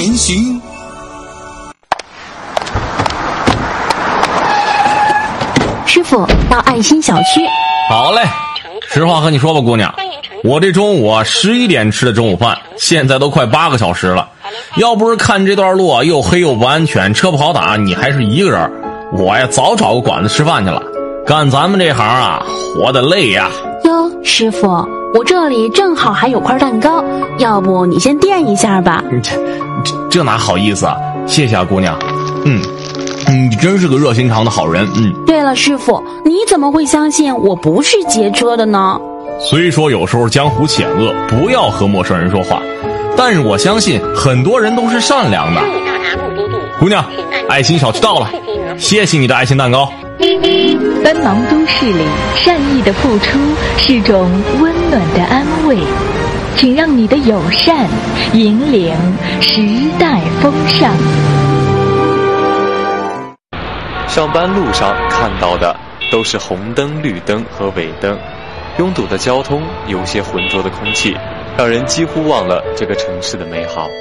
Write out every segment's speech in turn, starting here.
前行。 师傅，到爱心小区。 好嘞，实话和你说吧，姑娘，我这中午11点吃的中午饭，现在都快8个小时了。要不是看这段路又黑又不安全，车不好打，你还是一个人，我呀早找个馆子吃饭去了。干咱们这行啊，活得累呀。 哟，师傅，我这里正好还有块蛋糕，要不你先垫一下吧。 这哪好意思啊，谢谢啊，姑娘。你真是个热心肠的好人。 对了，师傅，你怎么会相信我不是劫车的呢？ 虽说有时候江湖险恶，不要和陌生人说话，但是我相信很多人都是善良的。姑娘，爱心小区到了，谢谢你的爱心蛋糕。 奔忙都市里，善意的付出是种温暖的安慰，请让你的友善引领时代风尚。 上班路上看到的都是红灯、绿灯和尾灯，拥堵的交通，有些浑浊的空气，让人几乎忘了这个城市的美好。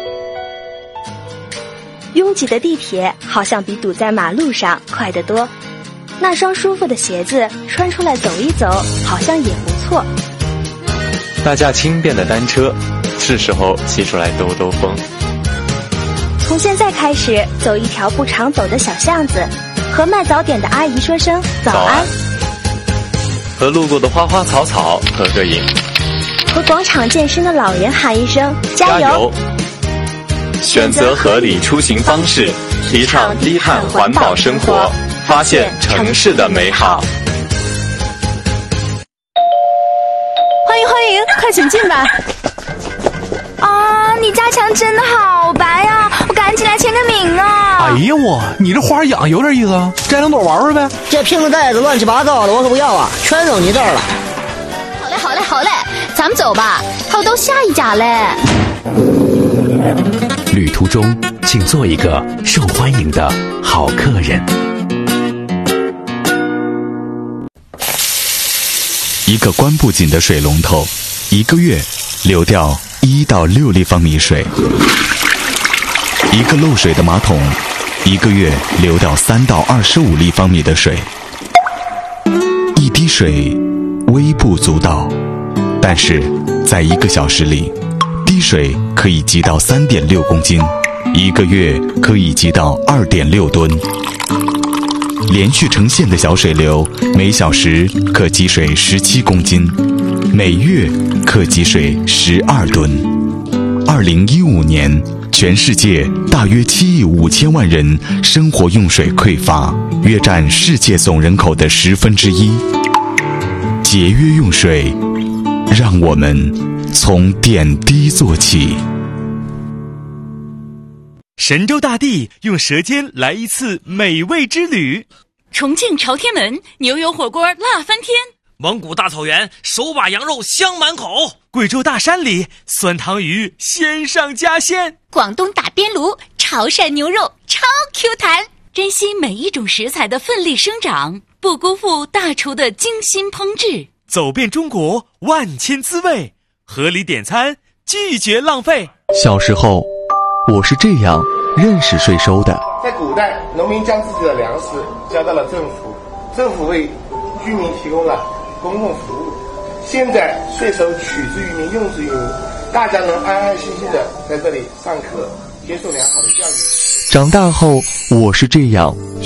拥挤的地铁好像比堵在马路上快得多，那双舒服的鞋子穿出来走一走，好像也不错。 那架轻便的单车，是时候骑出来兜兜风。 从现在开始，走一条不常走的小巷子，和卖早点的阿姨说声早安， 和路过的花花草草合个影， 和广场健身的老人喊一声加油。 选择合理出行方式，提倡低碳环保生活，发现城市的美好。 欢迎欢迎，快请进吧。 啊，你家墙真的好白啊，我赶紧来签个名啊。 哎呀你这花养有点意思啊，摘两朵玩玩呗。 这瓶子袋子乱七八糟的，我可不要啊，全扔你这儿了。 好嘞，咱们走吧，还有都下一家嘞。 旅途中，请做一个受欢迎的好客人。一个关不紧的水龙头，1个月流掉1到6立方米水；一个漏水的马桶，1个月流掉3到25立方米的水。一滴水微不足道，但是在1个小时里，滴水可以积到3.6公斤，1个月可以积到2.6吨。连续成线的小水流，每小时可积水17公斤，每月可积水12吨。2015年，全世界大约7亿5千万人生活用水匮乏，约占世界总人口的1/10。节约用水，让我们从点滴做起。 神州大地用舌尖来一次美味之旅。 重庆朝天门牛油火锅辣翻天， 蒙古大草原手把羊肉香满口，贵州大山里酸汤鱼鲜上加鲜， 广东打边炉潮汕牛肉超 Q 弹。珍惜每一种食材的奋力生长，不辜负大厨的精心烹制。 走遍中国万千滋味，合理点餐，拒绝浪费。 小时候，我是这样认识税收的。 在古代，农民将自己的粮食交到了政府，政府为居民提供了公共服务。现在税收取之于民，用之于民，大家能安安心心的在这里上课，接受良好的教育。 长大后，我是这样